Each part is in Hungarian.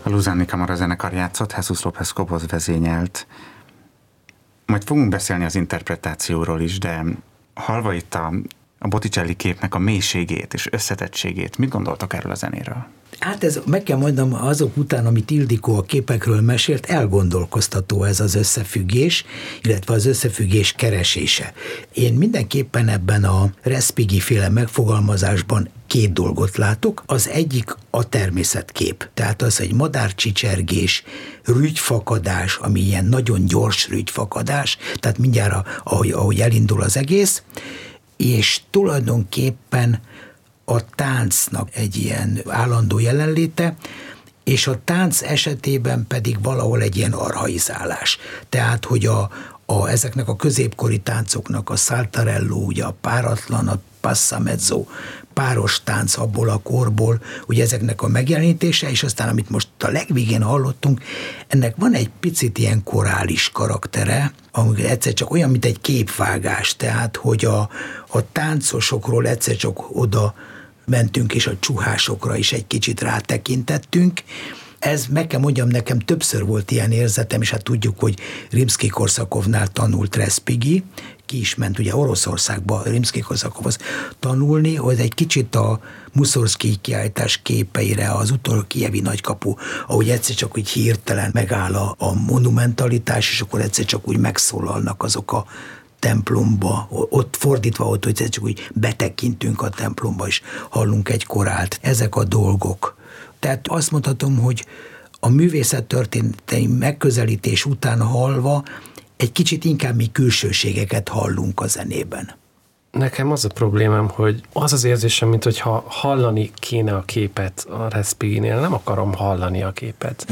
A Luzánni Kamarazenekar játszott, Jesus López Cobos vezényelt. Majd fogunk beszélni az interpretációról is, de hallva itt a Botticelli képnek a mélységét és összetettségét, mit gondoltak erről a zenéről? Hát ez, meg kell mondanom, azok után, amit Ildikó a képekről mesélt, elgondolkoztató ez az összefüggés, illetve az összefüggés keresése. Én mindenképpen ebben a Respighi féle megfogalmazásban két dolgot látok. Az egyik a természetkép, tehát az egy madárcsicsergés, rügyfakadás, ami ilyen nagyon gyors rügyfakadás, tehát mindjárt ahogy elindul az egész, és tulajdonképpen a táncnak egy ilyen állandó jelenléte, és a tánc esetében pedig valahol egy ilyen archaizálás. Tehát, hogy ezeknek a középkori táncoknak a saltarello, ugye a páratlan, a passamezzo, páros tánc abból a korból, ugye ezeknek a megjelenítése, és aztán amit most a legvégén hallottunk, ennek van egy picit ilyen korális karaktere, ami egyszer csak olyan, mint egy képvágás, tehát, hogy a táncosokról egyszer csak oda mentünk, és a csuhásokra is egy kicsit rátekintettünk. Ez, meg kell mondjam, nekem többször volt ilyen érzetem, és hát tudjuk, hogy Rimszkij-Korsakovnál tanult Respighi, ki is ment ugye Oroszországba Rimszkij-Korsakovhoz tanulni, hogy egy kicsit a Muszorszkij kiállítás képeire, az utolsó kijevi nagykapu, ahogy egyszer csak úgy hirtelen megáll a monumentalitás, és akkor egyszer csak úgy megszólalnak azok a templomba, ott fordítva ott, hogy csak úgy betekintünk a templomba, és hallunk egy korált. Ezek a dolgok. Tehát azt mondhatom, hogy a művészettörténeti megközelítés után hallva egy kicsit inkább mi külsőségeket hallunk a zenében. Nekem az a problémám, hogy az érzésem, mint hogyha hallani kéne a képet a Respighinél, nem akarom hallani a képet.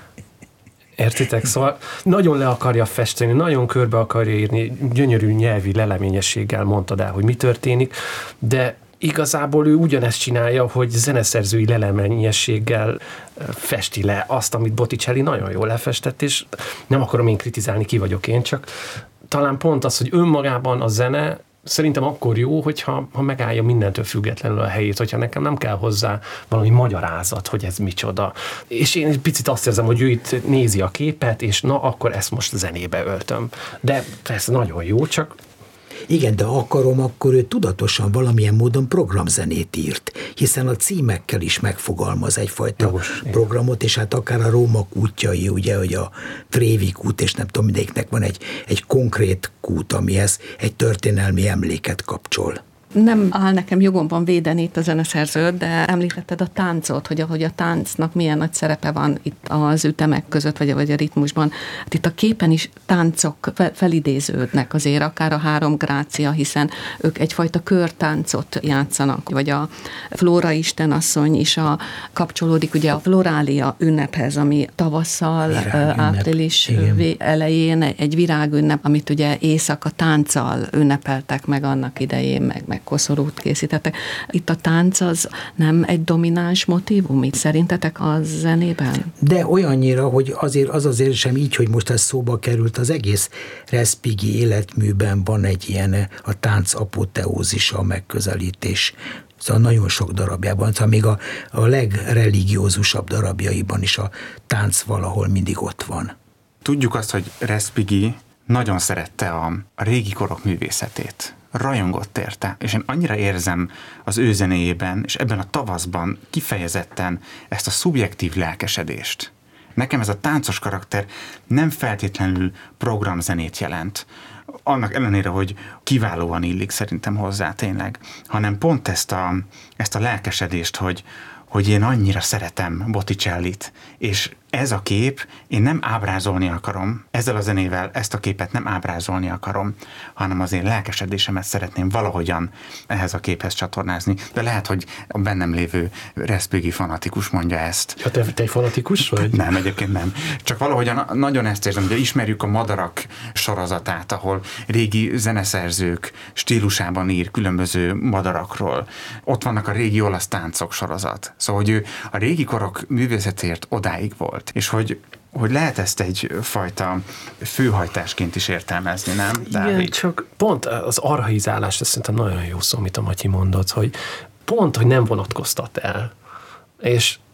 Értitek? Szóval nagyon le akarja festeni, nagyon körbe akarja írni, gyönyörű nyelvi leleményességgel mondtad el, hogy mi történik, de igazából ő ugyanezt csinálja, hogy zeneszerzői leleményességgel festi le azt, amit Botticelli nagyon jól lefestett, és nem akarom én kritizálni, ki vagyok én, csak talán pont az, hogy önmagában a zene szerintem akkor jó, hogyha megállja mindentől függetlenül a helyét, hogyha nekem nem kell hozzá valami magyarázat, hogy ez micsoda. És én egy picit azt érzem, hogy ő itt nézi a képet, és na, akkor ezt most zenébe öltöm. De persze nagyon jó, csak igen, de akkor ő tudatosan valamilyen módon programzenét írt, hiszen a címekkel is megfogalmaz egyfajta programot, és hát akár a Róma kútjai, ugye, hogy a Trévi kút, és nem tudom, mindegyiknek van egy konkrét kút, amihez egy történelmi emléket kapcsol. Nem áll nekem jogomban védeni itt a zeneszerzőt, de említetted a táncot, hogy ahogy a táncnak milyen nagy szerepe van itt az ütemek között, vagy a ritmusban. Hát itt a képen is táncok felidéződnek azért, akár a 3 grácia, hiszen ők egyfajta körtáncot játszanak, vagy a Flóra istenasszony is kapcsolódik ugye a Florália ünnephez, ami tavasszal, április elején egy virágünnep, amit ugye éjszaka tánccal ünnepeltek meg annak idején, meg koszorút készítettek. Itt a tánc az nem egy domináns motívum itt szerintetek a zenében? De olyannyira, hogy azért az érzésem így, hogy most ez szóba került, az egész Respighi életműben van egy ilyen a tánc apoteózisa, a megközelítés. Szóval nagyon sok darabjában, szóval még a legreligiózusabb darabjaiban is a tánc valahol mindig ott van. Tudjuk azt, hogy Respighi nagyon szerette a régi korok művészetét. Rajongott érte, és én annyira érzem az ő zenéjében, és ebben a tavaszban kifejezetten ezt a szubjektív lelkesedést. Nekem ez a táncos karakter nem feltétlenül programzenét jelent, annak ellenére, hogy kiválóan illik szerintem hozzá tényleg, hanem pont ezt a lelkesedést, hogy én annyira szeretem Botticellit, és ez a kép, én nem ábrázolni akarom, ezzel a zenével ezt a képet nem ábrázolni akarom, hanem az én lelkesedésemet szeretném valahogyan ehhez a képhez csatornázni. De lehet, hogy a bennem lévő Respighi fanatikus mondja ezt. Ja, te egy fanatikus vagy? Nem, egyébként nem. Csak valahogyan nagyon ezt érzem, hogy ismerjük a Madarak sorozatát, ahol régi zeneszerzők stílusában ír különböző madarakról. Ott vannak a régi olasz táncok sorozat. Szóval, hogy ő a régi korok művészetért odáig volt. És hogy lehet ezt egyfajta főhajtásként is értelmezni, nem? Igen, csak pont az archaizálás, ez szerintem nagyon jó szó, amit a Matyi mondott, hogy pont, hogy nem vonatkoztat el. És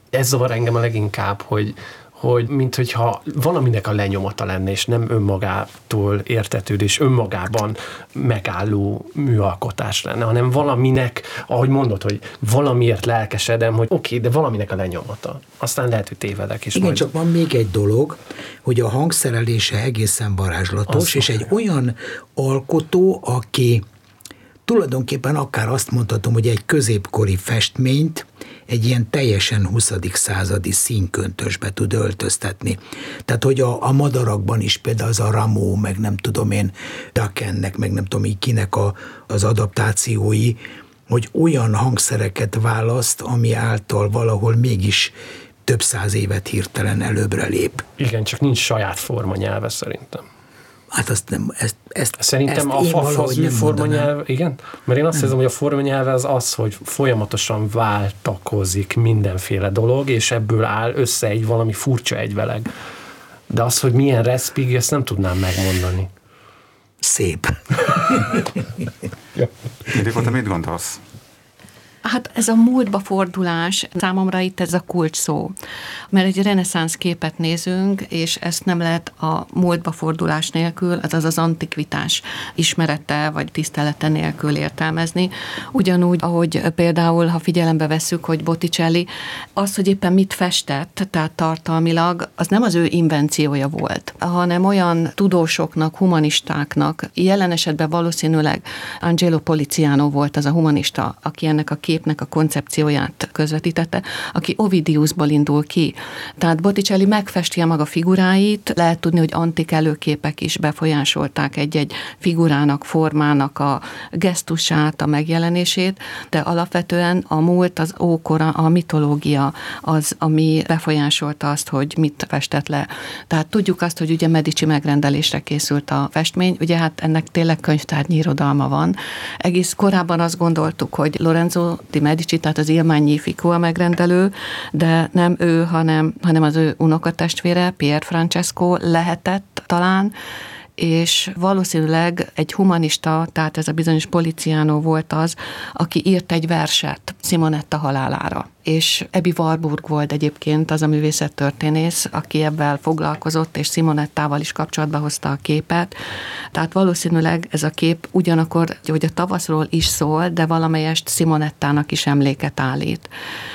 Ez zavar engem a leginkább, hogy minthogyha valaminek a lenyomata lenne, és nem önmagától értetődő, és önmagában megálló műalkotás lenne, hanem valaminek, ahogy mondod, hogy valamiért lelkesedem, hogy oké, de valaminek a lenyomata. Aztán lehet, hogy tévedek is. Igen, csak van még egy dolog, hogy a hangszerelése egészen varázslatos, és egy olyan alkotó, aki tulajdonképpen akár azt mondhatom, hogy egy középkori festményt egy ilyen teljesen 20. századi színköntösbe tud öltöztetni. Tehát, hogy a madarakban is például az a Rameau, meg nem tudom én, Dakennek, meg nem tudom kinek az adaptációi, hogy olyan hangszereket választ, ami által valahol mégis több száz évet hirtelen előbbre lép. Igen, csak nincs saját formanyelve szerintem. Hát azt nem, szerintem az ő formanyelv, igen? Mert én azt hiszem, hogy a formanyelve az, hogy folyamatosan váltakozik mindenféle dolog, és ebből áll össze egy valami furcsa egyveleg. De az, hogy milyen respig, ezt nem tudnám megmondani. Szép. Ildikó, te mit gondolsz? Hát ez a múltba fordulás, számomra itt ez a kulcs szó. Mert egy reneszánsz képet nézünk, és ezt nem lehet a múltba fordulás nélkül, azaz az antikvitás ismerete vagy tisztelete nélkül értelmezni. Ugyanúgy, ahogy például, ha figyelembe vesszük, hogy Botticelli, az, hogy éppen mit festett, tehát tartalmilag, az nem az ő invenciója volt, hanem olyan tudósoknak, humanistáknak, jelen esetben valószínűleg Angelo Poliziano volt az a humanista, aki ennek a képnek a koncepcióját közvetítette, aki Ovidiusból indul ki. Tehát Botticelli megfesti a maga figuráit, lehet tudni, hogy antik előképek is befolyásolták egy-egy figurának, formának a gesztusát, a megjelenését, de alapvetően a múlt, az ókora, a mitológia az, ami befolyásolta azt, hogy mit festett le. Tehát tudjuk azt, hogy ugye Medici megrendelésre készült a festmény, ugye hát ennek tényleg könyvtárnyi irodalma van. Egész korábban azt gondoltuk, hogy Lorenzo di Medici, tehát az Il Magnifico a megrendelő, de nem ő, hanem az ő unokatestvére, Pier Francesco lehetett talán, és valószínűleg egy humanista, tehát ez a bizonyos Poliziano volt az, aki írt egy verset Simonetta halálára. És Ebi Warburg volt egyébként az a művészettörténész, aki ebben foglalkozott, és Simonettával is kapcsolatba hozta a képet. Tehát valószínűleg ez a kép ugyanakkor, hogy a tavaszról is szól, de valamelyest Simonettának is emléket állít.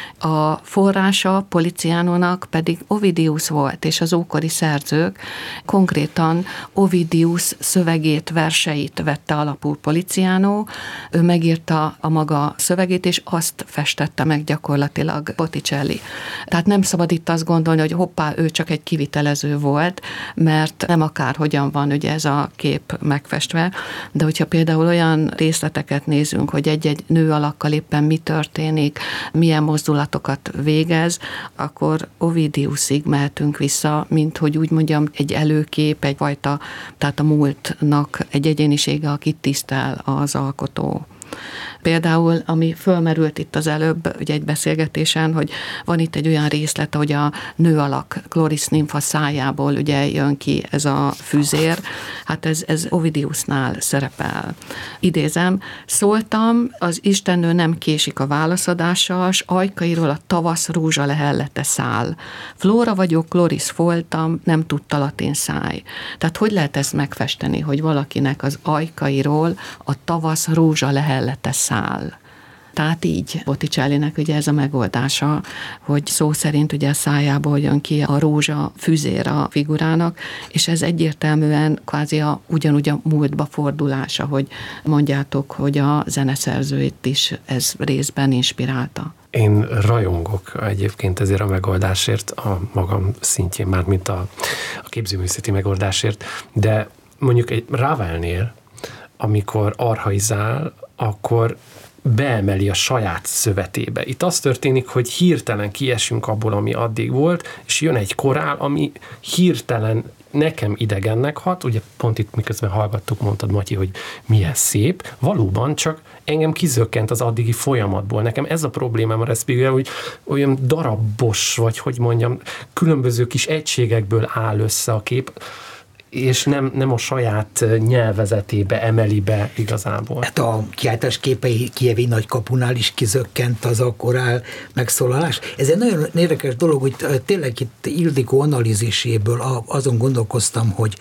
A forrása Polizianónak pedig Ovidius volt, és az ókori szerzők konkrétan Ovidius szövegét, verseit vette alapul Poliziano, ő megírta a maga szövegét, és azt festette meg gyakorlatilag Botticelli. Tehát nem szabad itt azt gondolni, hogy hoppá, ő csak egy kivitelező volt, mert nem akárhogyan van ugye ez a kép megfestve, de hogyha például olyan részleteket nézünk, hogy egy-egy nő alakkal éppen mi történik, milyen mozdulat végez, akkor Ovidiusig mehetünk vissza, mint hogy úgy mondjam, egy előkép, egyfajta, tehát a múltnak egy egyénisége, akit tisztel az alkotó. Például, ami fölmerült itt az előbb, ugye egy beszélgetésen, hogy van itt egy olyan részlet, hogy a nő alak, Chloris nympha szájából ugye jön ki ez a füzér, hát ez Ovidiusnál szerepel. Idézem, szóltam, az istennő nem késik a válaszadással, s ajkairól a tavasz rózsa lehellete száll. Flóra vagyok, Chloris voltam, nem tudta latin száj. Tehát hogy lehet ezt megfesteni, hogy valakinek az ajkairól a tavasz rózsa lehellete száll? Tehát így Botticellinek ugye ez a megoldása, hogy szó szerint ugye a szájából jön ki a rózsa füzér a figurának, és ez egyértelműen kvázi ugyanúgy a múltba fordulása, hogy mondjátok, hogy a zeneszerzőit is ez részben inspirálta. Én rajongok egyébként ezért a megoldásért, a magam szintjén már, mint a képzőművészeti megoldásért, de mondjuk egy Ravelnél, amikor archaizál, akkor beemeli a saját szövetébe. Itt az történik, hogy hirtelen kiesünk abból, ami addig volt, és jön egy korál, ami hirtelen nekem idegennek hat, ugye pont itt miközben hallgattuk, mondtad, Matyi, hogy milyen szép, valóban csak engem kizökkent az addigi folyamatból. Nekem ez a problémám a Respigével, hogy olyan darabos, vagy hogy mondjam, különböző kis egységekből áll össze a kép, és nem a saját nyelvezetébe emeli be igazából. Hát a kiáltás képei kijevi nagykapunál is kizökkent az a korál megszólalás. Ez egy nagyon érdekes dolog, hogy tényleg itt Ildikó analíziséből azon gondolkoztam, hogy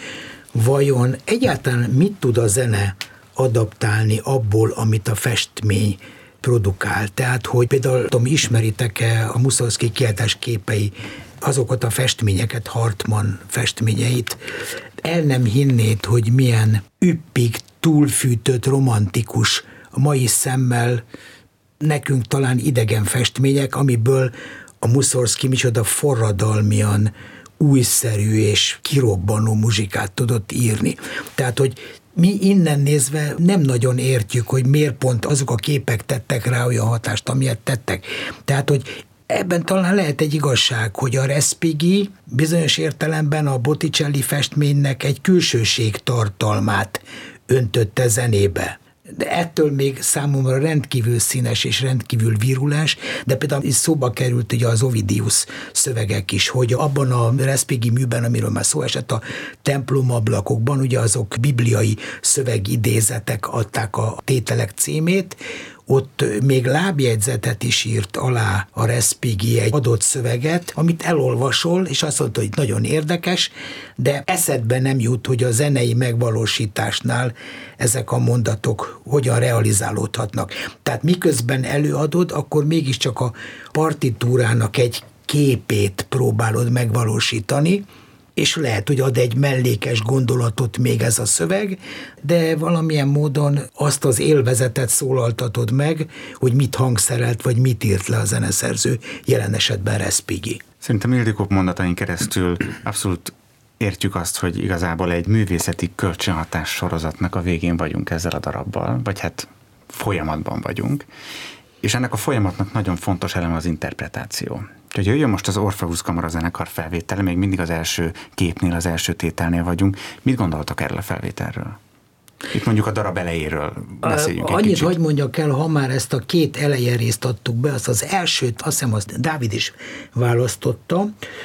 vajon egyáltalán mit tud a zene adaptálni abból, amit a festmény produkál. Tehát, hogy például ismeritek-e a Mussorgsky kiáltás képei, azokat a festményeket, Hartmann festményeit, el nem hinnéd, hogy milyen üppig, túlfűtött, romantikus, a mai szemmel nekünk talán idegen festmények, amiből a Mussorgsky micsoda forradalmian újszerű és kirobbanó muzsikát tudott írni. Tehát, hogy mi innen nézve nem nagyon értjük, hogy miért pont azok a képek tettek rá olyan hatást, amilyet tettek. Tehát, hogy ebben talán lehet egy igazság, hogy a Respighi bizonyos értelemben a Botticelli festménynek egy külsőség tartalmát öntötte zenébe. De ettől még számomra rendkívül színes és rendkívül virulens, de például is szóba került ugye az Ovidius szövegek is, hogy abban a Respighi műben, amiről már szó esett, a templomablakokban, ugye azok bibliai szövegidézetek adták a tételek címét, ott még lábjegyzetet is írt alá a Respighi egy adott szöveget, amit elolvasol, és azt mondta, hogy nagyon érdekes, de eszedbe nem jut, hogy a zenei megvalósításnál ezek a mondatok hogyan realizálódhatnak. Tehát miközben előadod, akkor mégiscsak a partitúrának egy képét próbálod megvalósítani, és lehet, hogy ad egy mellékes gondolatot még ez a szöveg, de valamilyen módon azt az élvezetet szólaltatod meg, hogy mit hangszerelt, vagy mit írt le a zeneszerző, jelen esetben Respighi. Szerintem Ildikó mondatain keresztül abszolút értjük azt, hogy igazából egy művészeti kölcsönhatás sorozatnak a végén vagyunk ezzel a darabbal, vagy hát folyamatban vagyunk, és ennek a folyamatnak nagyon fontos eleme az interpretáció. Úgyhogy jöjjön most az Orpheus kamarazenekar felvétele, még mindig az első képnél, az első tételnél vagyunk. Mit gondoltak erről a felvételről? Itt mondjuk a darab elejéről beszéljünk egy Annyit, kicsit. hogy mondjak el, ha már ezt a két eleje részt adtuk be, azt az elsőt, azt hiszem, azt Dávid is választotta.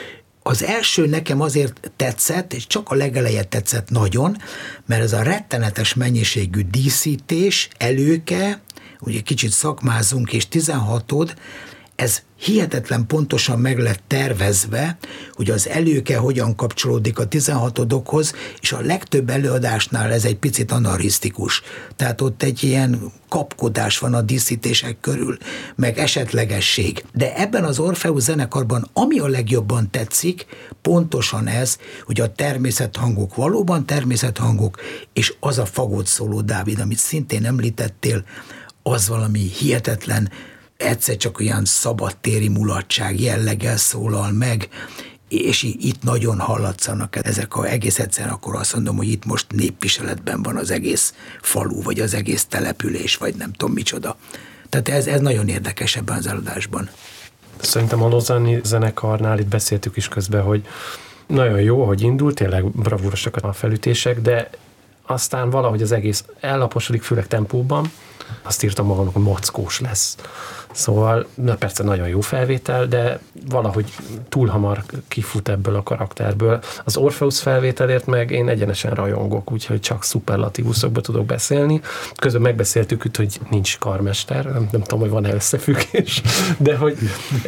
Az első nekem azért tetszett, és csak a legeleje tetszett nagyon, mert ez a rettenetes mennyiségű díszítés, előke, ugye kicsit szakmázunk, és 16-od, ez hihetetlen pontosan meg lett tervezve, hogy az előke hogyan kapcsolódik a 16-odokhoz, és a legtöbb előadásnál ez egy picit anarchisztikus. Tehát ott egy ilyen kapkodás van a díszítések körül, meg esetlegesség. De ebben az Orpheus zenekarban, ami a legjobban tetszik, pontosan ez, hogy a természethangok valóban természethangok, és az a fagotszóló, Dávid, amit szintén említettél, az valami hihetetlen, egyszer csak olyan szabadtéri mulatság jelleggel szólal meg, és itt nagyon hallatszanak ezek egész egyszerűen, akkor azt mondom, hogy itt most népviseletben van az egész falu, vagy az egész település, vagy nem tudom micsoda. Tehát ez nagyon érdekes ebben az előadásban. Szerintem a Lausanne zenekarnál itt beszéltük is közben, hogy nagyon jó, hogy indult, tényleg bravúrosak a felütések, de aztán valahogy az egész ellaposodik, főleg tempóban. Azt írtam magamnak, hogy mackós lesz. Szóval, persze nagyon jó felvétel, de valahogy túl hamar kifut ebből a karakterből. Az Orpheus felvételért meg én egyenesen rajongok, úgyhogy csak szuperlatívuszokba tudok beszélni. Közben megbeszéltük itt, hogy nincs karmester, nem tudom, hogy van-e összefüggés, de hogy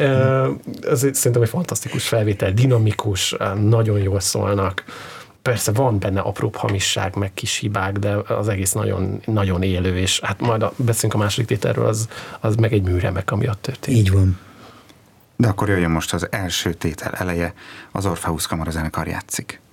ez szerintem egy fantasztikus felvétel, dinamikus, nagyon jól szólnak. Persze van benne apróbb hamisság, meg kis hibák, de az egész nagyon, nagyon élő, és hát majd beszélünk a második tételről, az meg egy műremek, ami ott történik. Így van. De akkor jöjjön most az első tétel eleje, az Orpheus kamarazenekar játszik.